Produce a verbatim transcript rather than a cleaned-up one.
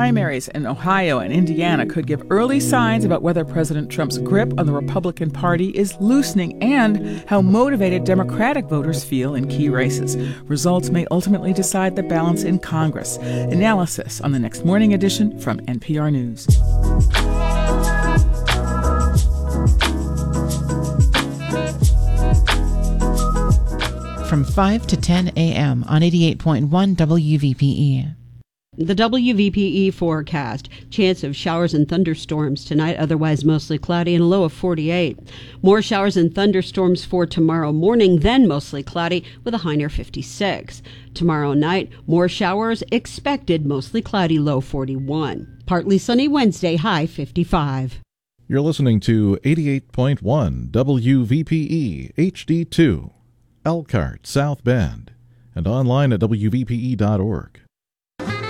primaries in Ohio and Indiana could give early signs about whether President Trump's grip on the Republican Party is loosening and how motivated Democratic voters feel in key races. Results may ultimately decide the balance in Congress. Analysis on the next morning edition from N P R News. From five to ten a.m. on eighty-eight point one W V P E. The W V P E forecast. Chance of showers and thunderstorms tonight, otherwise mostly cloudy and a low of forty-eight. More showers and thunderstorms for tomorrow morning, then mostly cloudy with a high near fifty-six. Tomorrow night, more showers expected, mostly cloudy, low forty-one. Partly sunny Wednesday, high fifty-five. You're listening to eighty-eight point one W V P E H D two, Elkhart, South Bend, and online at W V P E dot org.